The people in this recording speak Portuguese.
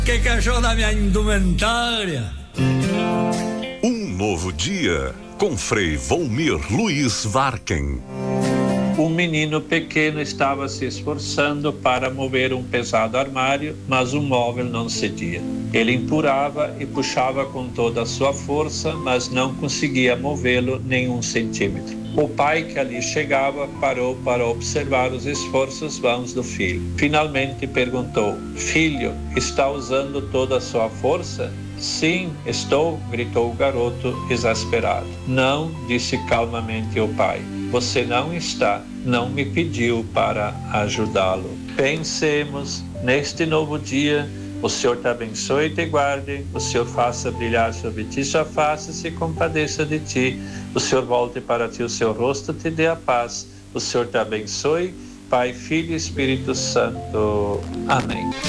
Que achou da minha indumentária? Um novo dia com Frei Volmir Luiz Varken. Um menino pequeno estava se esforçando para mover um pesado armário, mas o móvel não cedia. Ele empurrava e puxava com toda a sua força, mas não conseguia movê-lo nem um centímetro. O pai, que ali chegava, parou para observar os esforços vãos do filho. Finalmente perguntou: "Filho, está usando toda a sua força?" "Sim, estou", gritou o garoto exasperado. "Não", disse calmamente o pai. "Você não está, não me pediu para ajudá-lo." Pensemos neste novo dia. O Senhor te abençoe e te guarde. O Senhor faça brilhar sobre ti sua face e se compadeça de ti. O Senhor volte para ti o seu rosto e te dê a paz. O Senhor te abençoe, Pai, Filho e Espírito Santo. Amém.